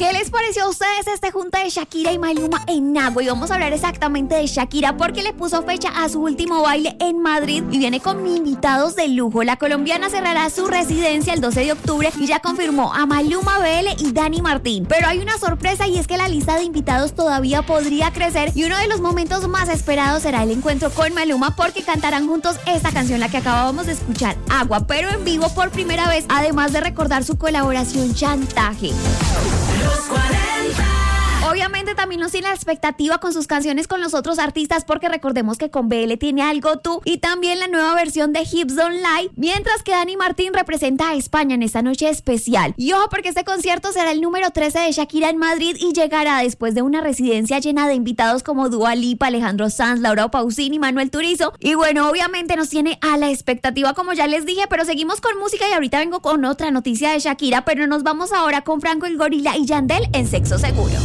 ¿Qué les pareció a ustedes este junta de Shakira y Maluma en Agua? Y vamos a hablar exactamente de Shakira porque le puso fecha a su último baile en Madrid y viene con invitados de lujo. La colombiana cerrará su residencia el 12 de octubre y ya confirmó a Maluma, BL y Dani Martín. Pero hay una sorpresa y es que la lista de invitados todavía podría crecer y uno de los momentos más esperados será el encuentro con Maluma porque cantarán juntos esta canción, la que acabábamos de escuchar, Agua, pero en vivo por primera vez, además de recordar su colaboración Chantaje. Los 40. Obviamente también nos tiene la expectativa con sus canciones con los otros artistas porque recordemos que con BL tiene Algo Tú y también la nueva versión de Hips Don't Lie, mientras que Dani Martín representa a España en esta noche especial. Y ojo porque este concierto será el número 13 de Shakira en Madrid y llegará después de una residencia llena de invitados como Dua Lipa, Alejandro Sanz, Laura Pausini y Manuel Turizo. Y bueno, obviamente nos tiene a la expectativa como ya les dije, pero seguimos con música y ahorita vengo con otra noticia de Shakira, pero nos vamos ahora con Franco el Gorila y Yandel en Sexo Seguro.